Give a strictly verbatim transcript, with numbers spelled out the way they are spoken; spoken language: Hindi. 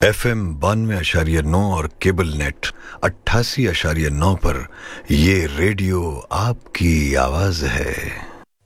एफ एम बानवे अशारिया नौ और केबल नेट अट्ठासी अशारिया नौ पर ये रेडियो आपकी आवाज है।